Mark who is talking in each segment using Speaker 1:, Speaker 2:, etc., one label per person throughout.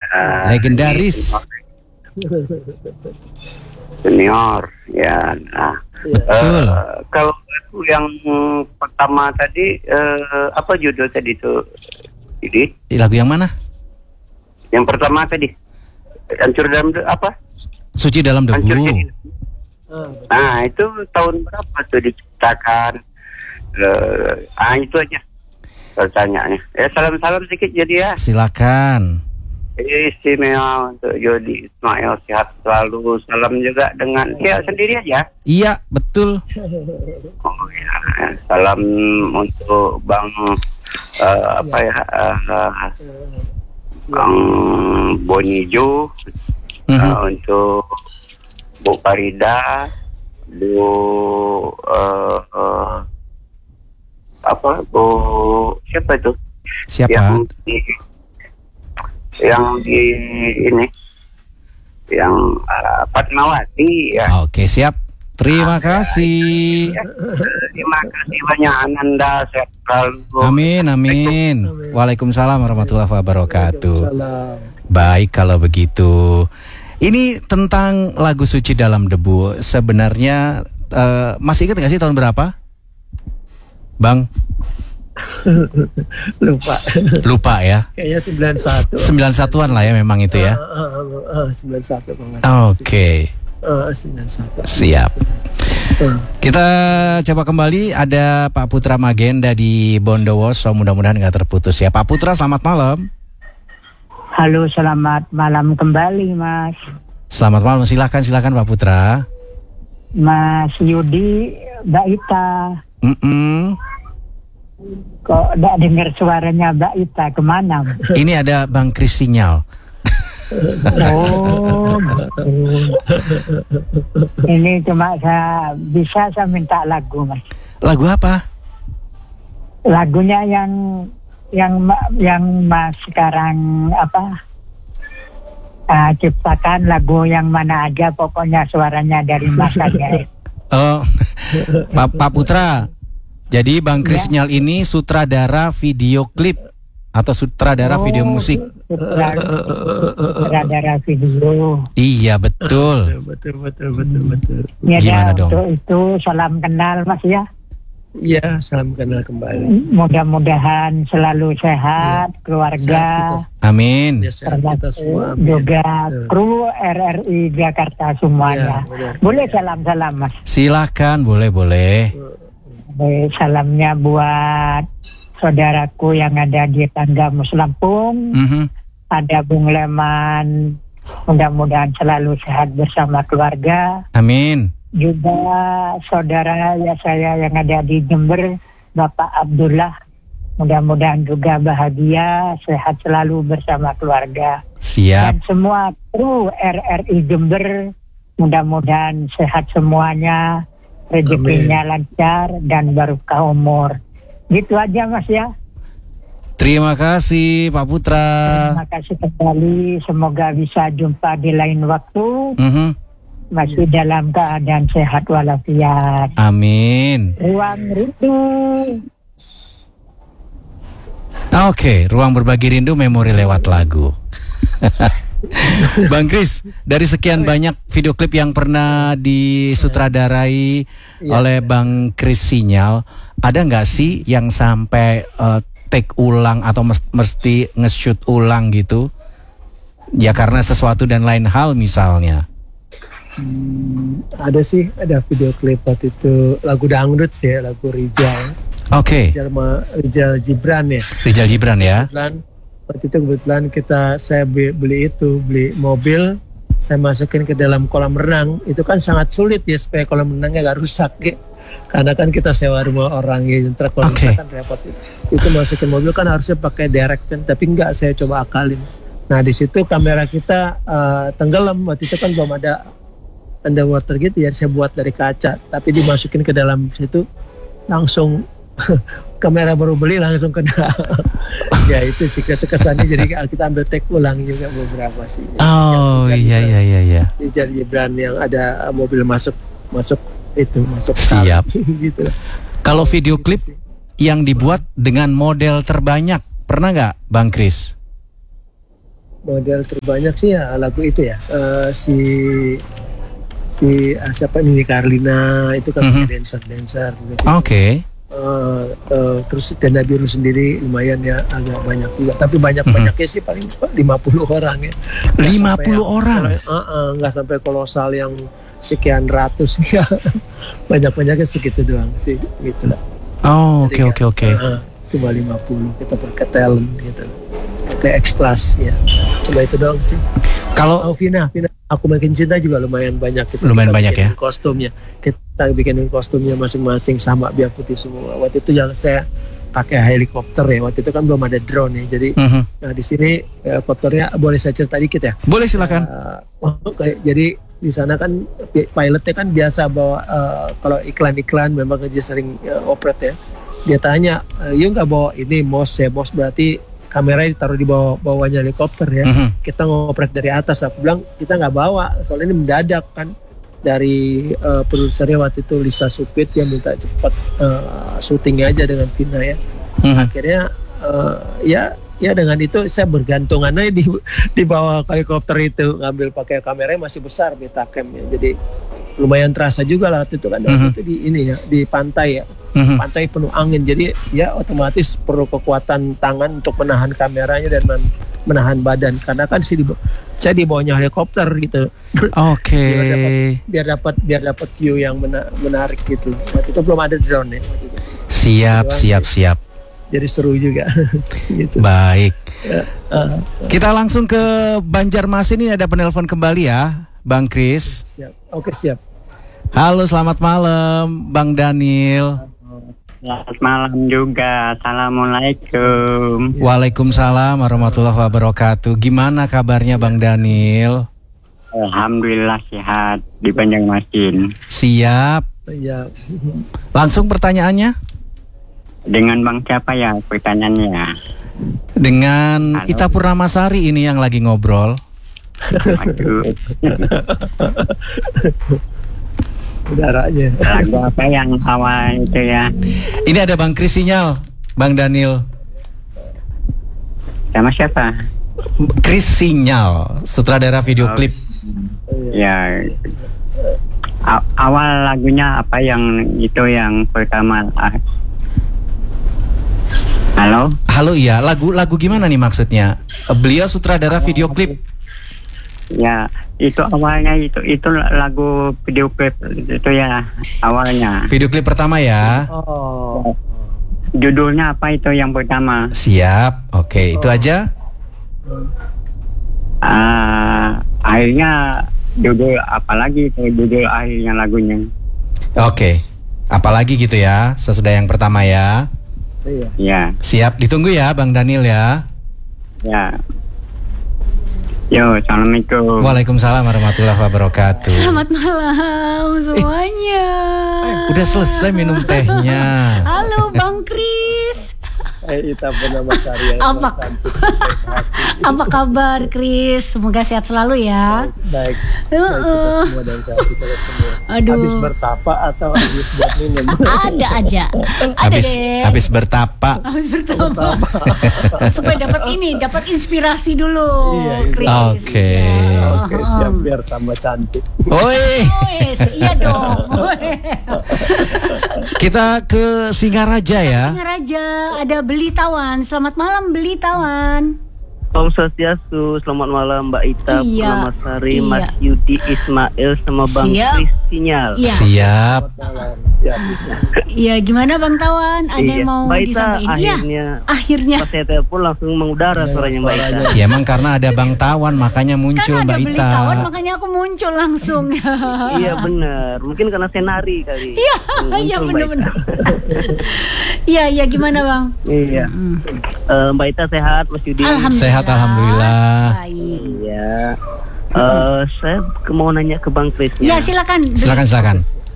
Speaker 1: Legendaris.
Speaker 2: Senior ya. Nah,
Speaker 1: betul.
Speaker 2: Kalau lagu yang pertama tadi apa judul tadi tuh? Jadi
Speaker 1: Lagu yang mana?
Speaker 2: yang pertama tadi Hancur dalam apa?
Speaker 1: Suci dalam
Speaker 2: Hancur
Speaker 1: debu.
Speaker 2: jadi. Nah itu tahun berapa tuh diciptakan? Itu aja pertanyaannya. Salam-salam sedikit jadi ya.
Speaker 1: Silakan.
Speaker 2: Istimewa untuk Jody Ismail, sehat selalu. Salam juga dengan dia sendiri aja.
Speaker 1: Iya, betul.
Speaker 2: Oh ya, salam untuk Bang Bang Bonijo, untuk Bu Farida, Bu Bu siapa itu?
Speaker 1: Siapa?
Speaker 2: Yang di ini yang Fatmawati ya.
Speaker 1: Oke, siap. Terima kasih.
Speaker 2: Terima kasih banyak Ananda, sehat selalu.
Speaker 1: Amin. Waalaikumsalam warahmatullahi wabarakatuh.
Speaker 3: Waalaikumsalam.
Speaker 1: Baik kalau begitu. Ini tentang lagu Suci Dalam Debu. Sebenarnya masih ingat nggak sih tahun berapa, Bang? Lupa ya.
Speaker 3: Kayaknya 91.
Speaker 1: 91-an lah ya memang itu ya.
Speaker 3: 91 Bang.
Speaker 1: Oke.
Speaker 3: 91.
Speaker 1: Siap. Kita coba kembali, ada Pak Putra Magenda di Bondowoso, mudah-mudahan nggak terputus ya. Pak Putra, selamat malam.
Speaker 4: Halo, selamat malam kembali Mas.
Speaker 1: Selamat malam, silakan Pak Putra.
Speaker 4: Mas Yudi, Mbak Ita. Kok tidak dengar suaranya Mbak Ita, kemana?
Speaker 1: Ini ada Bang Kris Sinyal.
Speaker 4: Oh, ini cuma saya minta lagu Mas.
Speaker 1: Lagu apa?
Speaker 4: Lagunya yang Mas sekarang ciptakan, lagu yang mana aja, pokoknya suaranya dari Mas aja.
Speaker 1: Oh, Pak Putra. Jadi Bang Kris Sinyal ini sutradara video klip atau sutradara video musik?
Speaker 4: Sutradara video.
Speaker 1: Iya, betul.
Speaker 3: Betul.
Speaker 4: Ya,
Speaker 1: gimana dong?
Speaker 4: Untuk itu salam kenal Mas ya.
Speaker 3: Iya, salam kenal kembali.
Speaker 4: Mudah-mudahan selalu sehat, keluarga.
Speaker 1: Amin.
Speaker 3: Sehat kita semua.
Speaker 4: Juga kru RRI Jakarta semuanya. Boleh salam-salam Mas?
Speaker 1: Silakan, boleh.
Speaker 4: Salamnya buat saudaraku yang ada di Tangga Muslampung, ada Bung Leman, mudah-mudahan selalu sehat bersama keluarga.
Speaker 1: Amin.
Speaker 4: Juga saudara saya yang ada di Jember, Bapak Abdullah, mudah-mudahan juga bahagia, sehat selalu bersama keluarga.
Speaker 1: Siap.
Speaker 4: Dan semua kru RRI Jember, mudah-mudahan sehat semuanya, rezekinya lancar dan barokah umur. Gitu aja Mas ya.
Speaker 1: Terima kasih Pak Putra.
Speaker 4: Terima kasih kembali. Semoga bisa jumpa di lain waktu. Masih dalam keadaan sehat walafiat.
Speaker 1: Amin.
Speaker 4: Ruang rindu.
Speaker 1: Oke, ruang berbagi rindu, memori lewat lagu. Bang Kris, dari sekian banyak video klip yang pernah disutradarai oleh Bang Kris Sinyal, ada nggak sih yang sampai take ulang atau mesti nge-shoot ulang gitu? Ya karena sesuatu dan lain hal misalnya.
Speaker 3: Ada sih, ada video klip waktu itu lagu dangdut sih, lagu Rijal.
Speaker 1: Oke.
Speaker 3: Rijal Gibran ya.
Speaker 1: Rijal Gibran ya.
Speaker 3: Waktu itu kebetulan saya beli mobil, saya masukin ke dalam kolam renang. Itu kan sangat sulit ya supaya kolam renangnya gak rusak ya. Karena kan kita sewa rumah orang ya, kalau kan repot. Itu masukin mobil kan harusnya pakai direct kan, tapi enggak, saya coba akalin. Nah di situ kamera kita tenggelam, waktu itu kan belum ada underwater gitu ya, saya buat dari kaca, tapi dimasukin ke dalam situ langsung kamera baru beli langsung kena. Ya itu sih kesannya, jadi kita ambil take ulang juga beberapa sih.
Speaker 1: Oh iya.
Speaker 3: Rijal Gibran yang ada mobil masuk
Speaker 1: siap
Speaker 3: gitu.
Speaker 1: Kalau video klip yang dibuat dengan model terbanyak pernah nggak Bang Kris?
Speaker 3: model terbanyak sih ya lagu itu ya. Si siapa Nini Carlina itu kan dancer gitu.
Speaker 1: Oke.
Speaker 3: Terus Tenda Biru sendiri lumayan ya, agak banyak juga, tapi banyaknya sih paling 50 orang ya.
Speaker 1: 50 orang.
Speaker 3: Nggak sampai kolosal yang sekian ratus ya. Banyak-banyaknya segitu doang sih gitu lah.
Speaker 1: Oh, oke.
Speaker 3: Cuma 50 kita pakai talent gitu, pakai ekstras ya. Cuma itu doang sih.
Speaker 1: Kalau
Speaker 3: Vina Aku Makin Cinta juga lumayan banyak gitu.
Speaker 1: Lumayan banyak ya.
Speaker 3: Kostumnya kita bikinin kostumnya masing-masing sama biar putih semua. Waktu itu yang saya pakai helikopter ya. Waktu itu kan belum ada drone ya. Jadi nah di sini helikopternya boleh saya cerita dikit ya?
Speaker 1: Boleh, silakan.
Speaker 3: Jadi di sana kan pilotnya kan biasa bawa kalau iklan-iklan memang dia sering operate ya. Dia tanya, "You nggak bawa ini MOS ya?" MOS berarti kameranya ditaruh di bawahnya helikopter ya. Kita ngoprek dari atas. Aku bilang kita nggak bawa, soalnya ini mendadak kan. Dari produsernya waktu itu Lisa Supit, dia minta cepat syutingnya aja dengan Vina ya. Akhirnya ya dengan itu saya bergantungan aja di bawah helikopter itu, ngambil pakai kameranya masih besar Betacam ya. Jadi lumayan terasa juga lah waktu itu kan. Waktu itu di ini ya, di pantai ya. Pantai penuh angin, jadi ya otomatis perlu kekuatan tangan untuk menahan kameranya dan menahan badan, karena kan saya di bawahnya helikopter gitu.
Speaker 1: Oke.
Speaker 3: biar dapat view yang menarik gitu. Waktu itu belum ada drone ya.
Speaker 1: Siap.
Speaker 3: Jadi seru juga. Gitu.
Speaker 1: Baik. Kita langsung ke Banjarmasin, ini ada penelpon kembali ya, Bang Kris.
Speaker 3: Siap. Oke, siap.
Speaker 1: Halo, selamat malam, Bang Daniel.
Speaker 5: Selamat malam juga. Assalamualaikum.
Speaker 1: Waalaikumsalam warahmatullahi wabarakatuh. Gimana kabarnya Bang Daniel?
Speaker 5: Alhamdulillah sehat di Banjarmasin.
Speaker 1: Siap.
Speaker 3: Iya.
Speaker 1: Langsung pertanyaannya?
Speaker 5: Dengan Bang siapa ya pertanyaannya?
Speaker 1: Dengan Ita Purnamasari ini yang lagi ngobrol.
Speaker 5: Aduh.
Speaker 3: Udaranya.
Speaker 5: Lagu apa yang awal itu ya?
Speaker 1: Ini ada Bang Kris Sinyal, Bang Daniel.
Speaker 5: Sama siapa?
Speaker 1: Kris Sinyal, sutradara video klip.
Speaker 5: Ya. Awal lagunya apa yang itu yang pertama? Halo?
Speaker 1: Halo, iya. Lagu gimana nih maksudnya? Beliau sutradara video klip.
Speaker 5: Ya, itu awalnya itu lagu video klip itu ya awalnya.
Speaker 1: Video klip pertama ya.
Speaker 3: Oh.
Speaker 5: Judulnya apa itu yang pertama?
Speaker 1: Siap. Oke, itu aja.
Speaker 5: Akhirnya judul apa lagi itu judul akhirnya lagunya?
Speaker 1: Oke. Apalagi gitu ya sesudah yang pertama ya.
Speaker 3: Iya.
Speaker 5: Ya.
Speaker 1: Siap, ditunggu ya Bang Daniel ya.
Speaker 5: Ya. Yo, assalamualaikum.
Speaker 1: Waalaikumsalam warahmatullahi wabarakatuh.
Speaker 6: Selamat malam semuanya.
Speaker 1: Udah selesai minum tehnya.
Speaker 6: Halo Bang Kris.
Speaker 3: Ita Purnamasari.
Speaker 6: Apa kabar Kris? Semoga sehat selalu ya.
Speaker 3: Baik. Kita semua dan sehat kita semua.
Speaker 6: Aduh.
Speaker 3: Habis bertapa atau habis buat minum?
Speaker 6: Ada aja. Ada deh.
Speaker 1: Habis bertapa.
Speaker 6: Habis bertapa. Supaya dapat inspirasi dulu.
Speaker 3: Iya.
Speaker 6: Kris.
Speaker 1: Oke.
Speaker 3: Oke, siap biar tambah cantik.
Speaker 1: Oi.
Speaker 6: Iya dong.
Speaker 1: Kita ke Singaraja ya.
Speaker 6: Singaraja ada Beli Tawan. Selamat malam Beli Tawan.
Speaker 7: Om Swastiastu, selamat malam Mbak Ita Purnamasari,
Speaker 6: Iya.
Speaker 7: Mas Yudi Ismail sama Bang
Speaker 6: Siap.
Speaker 7: Kris Sinyal.
Speaker 6: Iya.
Speaker 1: Siap.
Speaker 3: Siap.
Speaker 6: Iya, gimana Bang Tawan? Ada yang mau
Speaker 7: Mbak Ita
Speaker 6: disampaikan? Iya.
Speaker 7: akhirnya
Speaker 6: Akhirnya.
Speaker 7: pas saya telepon langsung mengudara suaranya Mbak Ita.
Speaker 1: Ya emang karena ada Bang Tawan makanya muncul
Speaker 6: Kan ada
Speaker 1: Mbak
Speaker 6: Beli
Speaker 1: Ita.
Speaker 6: Tawan makanya aku muncul langsung.
Speaker 7: Iya benar, mungkin karena saya nari kali.
Speaker 6: Iya,
Speaker 7: Muncul
Speaker 6: iya
Speaker 7: Mbak
Speaker 6: benar-benar.
Speaker 7: Ita.
Speaker 6: Iya, gimana Bang?
Speaker 7: Iya. Mbak Ita sehat, Mas Yudi.
Speaker 1: Sehat, alhamdulillah.
Speaker 6: Baik.
Speaker 7: Iya. Saya mau nanya ke Bang Kris.
Speaker 6: Ya, silakan.
Speaker 1: Silakan.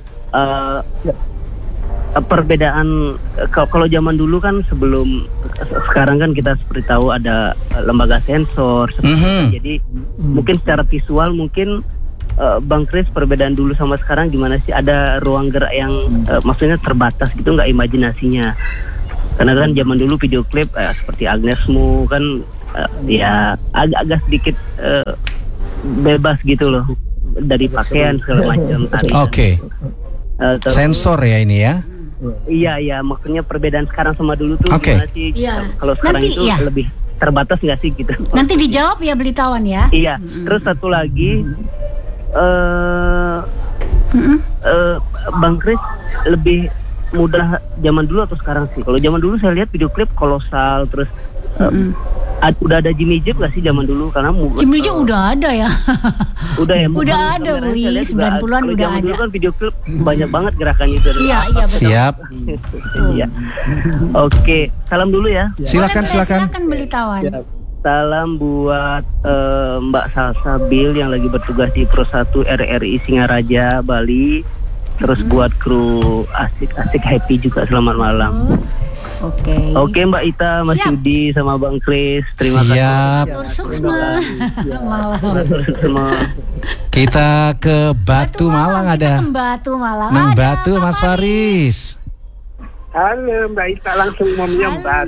Speaker 7: Perbedaan kalau zaman dulu kan sebelum sekarang kan kita seperti tahu ada lembaga sensor jadi mungkin secara visual mungkin Bang Kris perbedaan dulu sama sekarang gimana sih, ada ruang gerak yang maksudnya terbatas gitu nggak imajinasinya, karena kan zaman dulu video klip seperti Agnesmo kan ya agak sedikit bebas gitu loh dari pakaian segala macam tadi.
Speaker 1: Oke. Sensor ya ini ya.
Speaker 7: Iya, maksudnya perbedaan sekarang sama dulu tuh
Speaker 1: Oke.
Speaker 7: gimana sih?
Speaker 6: Iya.
Speaker 7: Kalau sekarang
Speaker 6: Nanti,
Speaker 7: itu
Speaker 6: iya.
Speaker 7: lebih terbatas nggak sih gitu?
Speaker 6: Nanti dijawab ya Belitawan ya.
Speaker 7: Iya. Terus satu lagi, Bang Kris lebih mudah zaman dulu atau sekarang sih? Kalau zaman dulu saya lihat video klip kolosal, terus udah ada Jimmy Jeep gak sih zaman dulu? Karena
Speaker 6: Jimmy Jeep udah ada ya.
Speaker 7: Udah ya.
Speaker 6: Udah ada, Bli. 90-an udah
Speaker 7: zaman
Speaker 6: ada.
Speaker 7: dulu kan video klip banyak banget gerakannya itu.
Speaker 6: Iya, betul.
Speaker 1: Siap.
Speaker 7: Iya. Oke, salam dulu ya.
Speaker 1: Silakan.
Speaker 6: Silakan Belitawan.
Speaker 7: Salam buat Mbak Salsa Bill yang lagi bertugas di Pro 1 RRI Singaraja, Bali. Terus buat kru asik happy juga, selamat malam. Oke Mbak Ita, Mas Yudi sama Bang Kris, terima kasih.
Speaker 1: Siap. Kita ke Batu Malang ada.
Speaker 6: Batu Malang.
Speaker 1: Nang Batu Mas Faris.
Speaker 8: Halo Mbak Ita, langsung mau nyembat.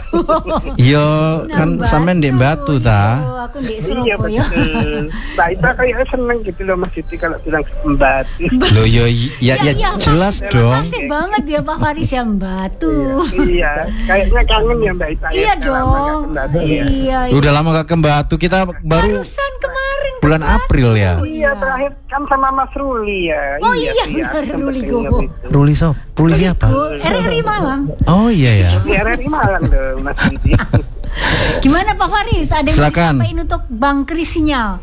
Speaker 1: Yo kan sampean di Batu ta?
Speaker 6: Aku di
Speaker 8: Iya
Speaker 6: Surabaya.
Speaker 8: betul. Mbak Ita kayaknya seneng gitu loh Mas Siti kalau bilang sembat.
Speaker 1: Loh yo ya jelas dong.
Speaker 6: Makasih banget ya Pak Faris yang Batu.
Speaker 8: Iya, kayaknya kangen ya Mbak Ita.
Speaker 6: Iya dong. Iya.
Speaker 1: Udah lama gak ke Batu, kita baru
Speaker 6: Barusan kemarin.
Speaker 1: bulan April ya.
Speaker 8: Iya, terakhir kan sama Mas Ruli ya.
Speaker 6: Oh iya benar, Ruli Gogo.
Speaker 1: Ruli siapa?
Speaker 6: RRI Malang.
Speaker 1: Oh iya ya.
Speaker 8: Di RRI Malang dong Mas Siti.
Speaker 6: Gimana Pak Faris? Ada yang
Speaker 1: Silakan.
Speaker 6: disampaikan untuk Bang Kris Sinyal?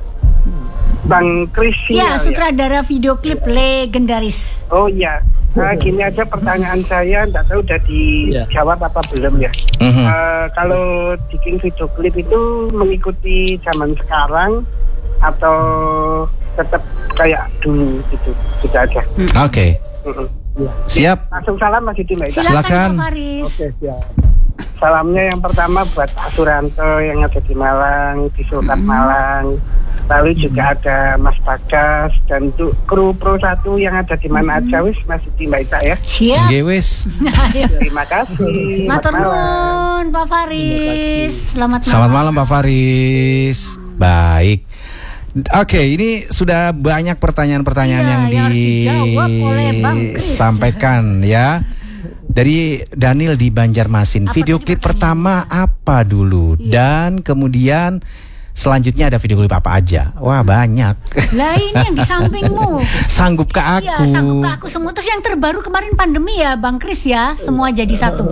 Speaker 8: Bang Kris
Speaker 6: Ya,
Speaker 8: Sinyal,
Speaker 6: sutradara video klip legendaris.
Speaker 8: Oh iya. Nah, gini aja pertanyaan saya, enggak tahu udah dijawab apa belum ya. Kalau bikin video klip itu mengikuti zaman sekarang atau tetap kayak dulu gitu, gitu aja.
Speaker 1: Oke. Siap.
Speaker 8: Langsung salam Mas Siti Mbak Ita.
Speaker 1: Silakan.
Speaker 6: Pak Faris.
Speaker 8: Oke, siap. Salamnya yang pertama buat Pak Suranto yang ada di Malang, di Sultan Malang. Lalu juga ada Mas Bagas dan untuk kru Pro 1 yang ada di mana aja wis Mas Siti Mbak Ita ya.
Speaker 6: Siap.
Speaker 1: Nggih wis.
Speaker 8: Terima kasih.
Speaker 6: Matur nuwun Pak Faris. Selamat
Speaker 1: Malam Pak Faris. Baik. Oke, ini sudah banyak pertanyaan-pertanyaan yang
Speaker 6: harus dijawab oleh Bang Kris.
Speaker 1: disampaikan ya. Dari Daniel di Banjarmasin. Video klip pertama apa dulu? Dan kemudian selanjutnya ada video klip apa aja? Wah, banyak.
Speaker 6: Lah ini yang di sampingmu.
Speaker 1: Sanggup ke aku.
Speaker 6: Iya, sanggup ke aku semua. Terus yang terbaru kemarin pandemi ya Bang Kris ya. Semua jadi satu.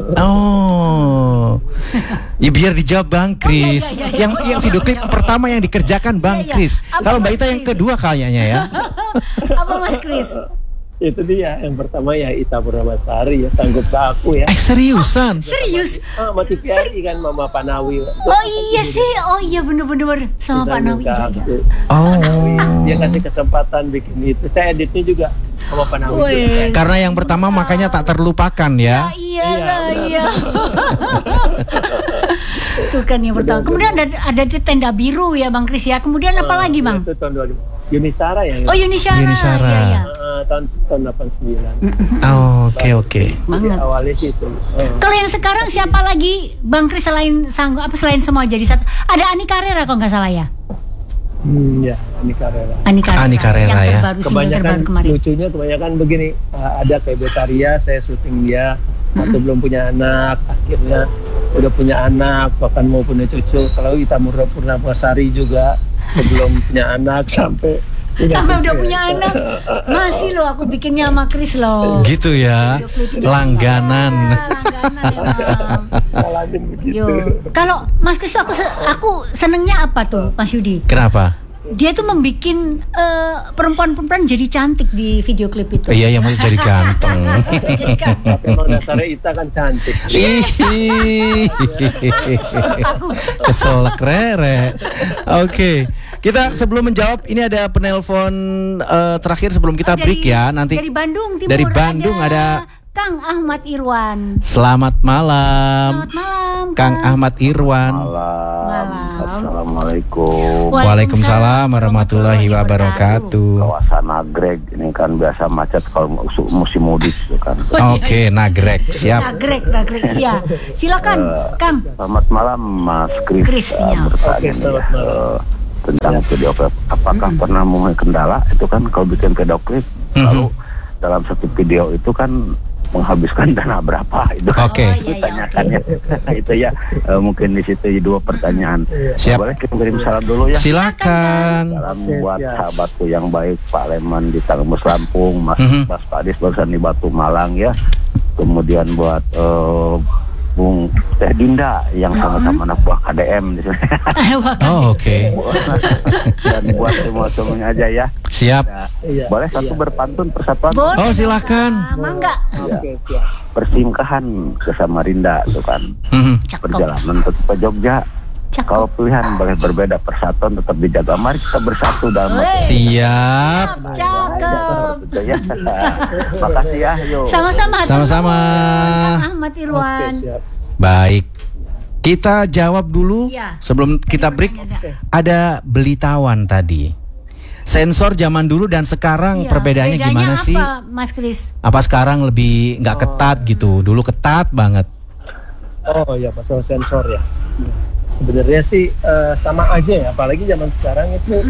Speaker 1: Oh. Ya biar dijawab Bang Kris.
Speaker 6: iya.
Speaker 1: Yang video klip pertama yang dikerjakan Bang Kris. Kalau Mbak Ita yang kedua kayaknya ya.
Speaker 6: Apa Mas Kris?
Speaker 3: Itu dia yang pertama ya Ita Purnamasari ya, sanggup ke aku ya.
Speaker 1: Seriusan?
Speaker 6: Serius?
Speaker 3: Sama TVRI kan Mama Panawi.
Speaker 6: Oh iya sih, oh iya bener-bener sama Pak Nawi.
Speaker 1: Oh.
Speaker 3: Dia kasih kesempatan bikin itu. Saya editnya juga sama Pak Nawi.
Speaker 1: Karena yang pertama makanya tak terlupakan ya.
Speaker 6: Iya. Itu kan yang pertama. Kemudian ada tenda biru ya Bang Kris ya. Kemudian apa lagi Bang?
Speaker 3: Itu tahun 2000. Yunisara ya.
Speaker 6: Oh Yunisara. Iya.
Speaker 3: Tahun 89.
Speaker 1: Oke.
Speaker 6: Banget.
Speaker 3: Awalnya sih itu.
Speaker 6: Kalau yang sekarang siapa lagi Bang Kris selain selain semua jadi satu? Ada Ani Carrera kalau nggak salah ya?
Speaker 3: Ya,
Speaker 6: Ani Carrera
Speaker 3: ya.
Speaker 6: Yang terbaru, single terbaru kemarin.
Speaker 3: Lucunya kebanyakan begini, ada kayak Betaria, saya syuting dia waktu belum punya anak, akhirnya udah punya anak, bahkan mau punya cucu. Kalau Ita Purnamasari juga sebelum punya anak sampai
Speaker 6: udah punya anak masih loh aku bikinnya sama Kris loh.
Speaker 1: Gitu ya. Langganan.
Speaker 6: Yo. Kalau Mas Kris aku senengnya apa tuh Mas Yudi?
Speaker 1: Kenapa?
Speaker 6: Dia tuh membuat perempuan-perempuan jadi cantik di video klip itu.
Speaker 1: Iya, yang mau jadi ganteng.
Speaker 3: Memang dasarnya Ita kan cantik.
Speaker 1: Keselak rere. Oke. Kita sebelum menjawab ini ada penelpon terakhir sebelum kita break ya. Nanti
Speaker 6: dari Bandung Timur
Speaker 1: dari Bandung ada
Speaker 6: Kang Ahmad Irwan.
Speaker 1: Selamat malam.
Speaker 6: Selamat malam,
Speaker 1: Kang Ahmad Irwan.
Speaker 6: Malam.
Speaker 2: Assalamualaikum.
Speaker 1: Waalaikumsalam warahmatullahi wabarakatuh.
Speaker 2: Kawasan Nagreg ini kan biasa macet kalau musim mudik itu kan.
Speaker 1: Oke, Nagreg siap.
Speaker 6: Nagreg, iya. Silakan, Kang.
Speaker 2: Selamat malam Mas Kris.
Speaker 3: Oke, selamat malam.
Speaker 2: Tentang video klip, apakah pernah mengalami kendala itu kan kalau bikin video klip lalu dalam satu video itu kan menghabiskan dana berapa itu kan ditanyakannya. Itu ya mungkin di situ dua pertanyaan.
Speaker 1: Siap.
Speaker 2: Boleh kita kirim salam dulu ya.
Speaker 1: Silakan.
Speaker 2: Salam buat sahabatku yang baik Pak Leman di Tangmus Lampung, Mas Padis barusan di Batu Malang ya. Kemudian buat Bung Teh Dinda yang sama-sama anak buah KDM di sini.
Speaker 1: Oke.
Speaker 2: Dan buat semua-semuanya aja ya.
Speaker 1: Siap.
Speaker 2: Boleh satu berpantun persatuan?
Speaker 6: Boleh.
Speaker 1: Oh, silakan.
Speaker 6: Mangga.
Speaker 2: Ya. Persingkahan ke Samarinda itu kan. Perjalanan tetap ke Jogja. Kalau pilihan boleh berbeda, persatuan tetap dijaga. Mari kita bersatu dalam
Speaker 1: Siap.
Speaker 6: Cakep.
Speaker 2: Makasih ya. Yuk.
Speaker 6: Sama-sama.
Speaker 1: Sama-sama.
Speaker 6: Kang Ahmad Irwan.
Speaker 1: Baik. Kita jawab dulu sebelum kita break. Ada Belitawan tadi. Sensor zaman dulu dan sekarang perbedaannya gimana sih?
Speaker 6: Apa, Mas Kris?
Speaker 1: Apa sekarang lebih nggak ketat gitu? Dulu ketat banget.
Speaker 3: Oh ya, masalah sensor ya. Sebenarnya sih sama aja ya, apalagi zaman sekarang itu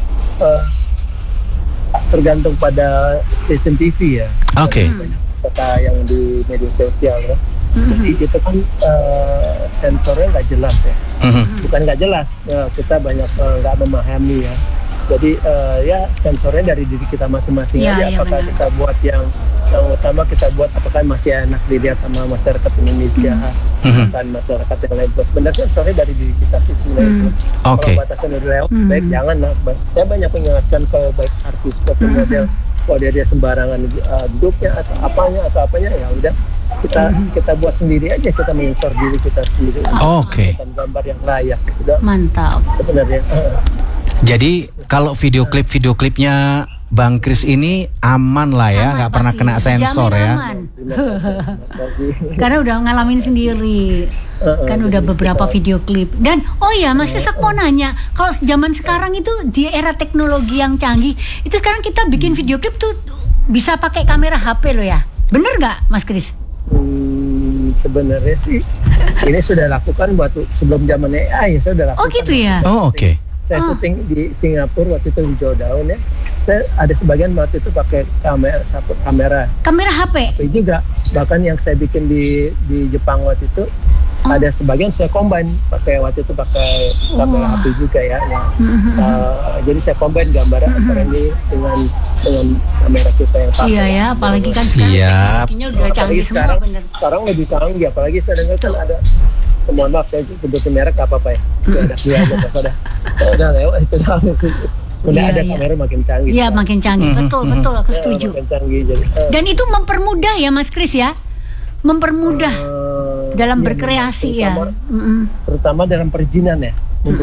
Speaker 3: tergantung pada stasiun TV ya.
Speaker 1: Oke.
Speaker 3: Kota yang di media sosial ya. Jadi itu kan sensornya nggak jelas ya. Bukan nggak jelas, kita banyak nggak memahami ya. Jadi ya sensornya dari diri kita masing-masing aja. Apakah kita buat yang utama kita buat apakah masih enak dilihat sama masyarakat Indonesia dan masyarakat yang lain. Sebenarnya sensornya dari diri kita sih sebenarnya. Kalau batasan udah lewat, baik jangan lah. Saya banyak mengingatkan kalau baik artis seperti model, kalau dia sembarangan duduknya atau apanya ya udah kita buat sendiri aja, kita mensor diri kita sendiri.
Speaker 1: Oke.
Speaker 3: Gambar yang layak. Udah.
Speaker 6: Mantap.
Speaker 3: Sebenarnya.
Speaker 1: Jadi kalau video klipnya Bang Kris ini aman lah ya, nggak pernah kena sensor ya.
Speaker 6: Aman. Karena udah ngalamin sendiri. Kan udah beberapa video klip. Dan Mas Kris aku mau nanya, kalau zaman sekarang itu di era teknologi yang canggih, itu sekarang kita bikin video klip tuh bisa pakai kamera HP loh ya. Bener nggak Mas Kris?
Speaker 3: Sebenarnya sih ini sudah lakukan waktu sebelum zaman AI saya sudah lakukan.
Speaker 6: Oh gitu ya.
Speaker 1: Oh oke.
Speaker 3: Saya syuting di Singapura waktu itu di Jodown ya. Saya ada sebagian waktu itu pakai kamera
Speaker 6: HP
Speaker 3: juga. Bahkan yang saya bikin di Jepang waktu itu ada sebagian saya combine waktu itu pakai kamera HP juga ya. Jadi saya combine gambar antara ini dengan kamera kita yang pakai.
Speaker 6: Iya ya, apalagi kan sekarang tekniknya udah canggih semua bener.
Speaker 3: Sekarang lebih canggih, apalagi saya dengar kan ada. Mohon maaf saya sebutin merek apa ya. Ada udah lewat itu udah ada kamera makin canggih.
Speaker 6: Iya makin canggih, betul aku setuju.
Speaker 3: Makin canggih, jadi,
Speaker 6: dan itu mempermudah ya Mas Kris ya, mempermudah dalam berkreasi ya.
Speaker 3: Terutama dalam perizinan ya.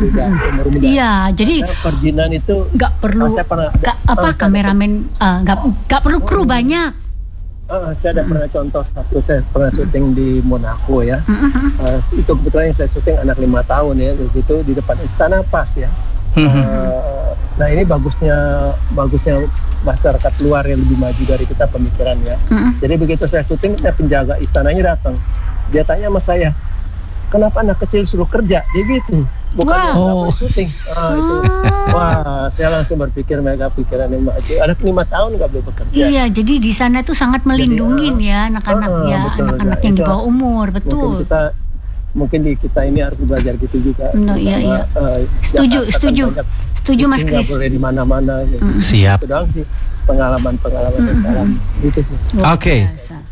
Speaker 6: Iya, jadi
Speaker 3: perizinan itu
Speaker 6: nggak perlu kameramen, nggak perlu kru banyak.
Speaker 3: Saya ada pernah contoh satu, saya pernah syuting di Monaco ya. Itu kebetulan yang saya syuting anak 5 tahun ya, begitu di depan istana pas ya. Nah ini bagusnya masyarakat luar yang lebih maju dari kita pemikirannya. Jadi begitu saya syuting, penjaga istananya datang, dia tanya sama saya, kenapa anak kecil suruh kerja? Dia gitu, bukan syuting. Itu. Wah, saya langsung berpikir mereka pikiran yang maju. Anak 5 tahun nggak boleh bekerja.
Speaker 6: Iya, jadi di sana tuh sangat melindungi ya anak-anak anak-anak yang di bawah umur, betul.
Speaker 3: Mungkin di kita ini harus belajar gitu juga.
Speaker 6: Iya. Setuju Mas Kris.
Speaker 3: Nggak boleh di mana-mana. Gitu.
Speaker 1: Siap.
Speaker 3: Itu doang sih pengalaman gitu sih.
Speaker 1: Oke.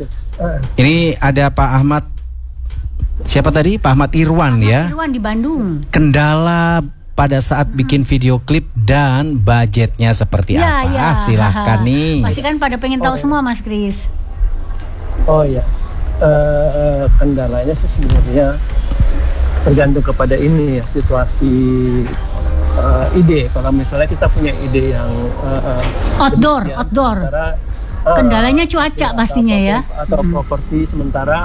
Speaker 1: Ini ada Pak Ahmad. Siapa tadi? Pak Ahmad Irwan ya.
Speaker 6: Irwan di Bandung.
Speaker 1: Kendala pada saat bikin video klip dan budgetnya seperti apa? Silahkan nih.
Speaker 6: Pasti kan pada pengen tahu semua Mas Kris.
Speaker 3: Oh iya. Kendalanya sih sebenarnya tergantung kepada ini ya, situasi ide. Kalau misalnya kita punya ide yang
Speaker 6: outdoor. Kendalanya cuaca pastinya ya.
Speaker 3: Atau properti sementara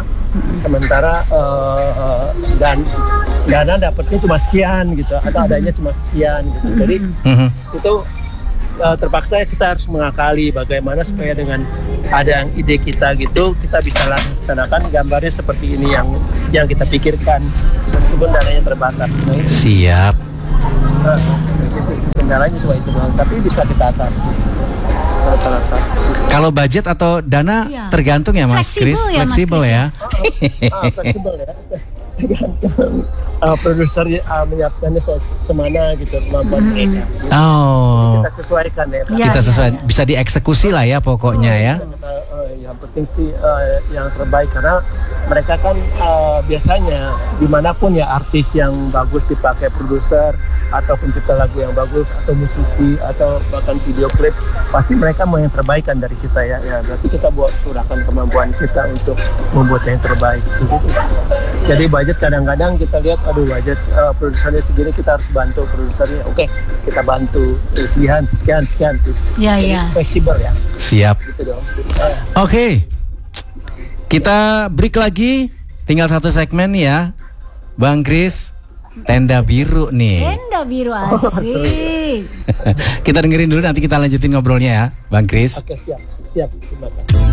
Speaker 3: dan dana dapatnya cuma sekian gitu, atau adanya cuma sekian gitu. Jadi itu terpaksa kita harus mengakali bagaimana supaya dengan ada yang ide kita gitu, kita bisa laksanakan gambarnya seperti ini yang kita pikirkan meskipun dananya terbatas. Nah, itu.
Speaker 1: Siap.
Speaker 3: Kendalanya cuma itu doang, tapi bisa kita atasi.
Speaker 1: Kalau budget atau dana tergantung ya Mas Kris, fleksibel ya.
Speaker 3: Fleksibel ya. Tergantung produser menyiapkannya semana gitu kemampuan mereka.
Speaker 1: Oh.
Speaker 3: Kita sesuaikan ya.
Speaker 1: Kita sesuai, bisa dieksekusi lah ya pokoknya ya.
Speaker 3: Yang penting sih yang terbaik karena mereka kan biasanya dimanapun ya artis yang bagus dipakai produser atau pencipta lagu yang bagus atau musisi atau bahkan video klip, pasti mereka mau yang terbaik kan dari kita ya. Ya berarti kita curahkan kemampuan kita untuk membuat yang terbaik. Jadi budget kadang-kadang kita lihat, aduh budget produsernya segini, kita harus bantu produsernya. Oke, kita bantu sekian.
Speaker 6: Iya.
Speaker 3: Fleksibel ya.
Speaker 1: Siap.
Speaker 3: Gitu dong.
Speaker 1: Oke. Kita break lagi. Tinggal satu segmen ya. Bang Kris, Tenda Biru nih.
Speaker 6: Tenda Biru asik.
Speaker 1: Kita dengerin dulu, nanti kita lanjutin ngobrolnya ya, Bang Kris.
Speaker 3: Oke, siap. Terima kasih.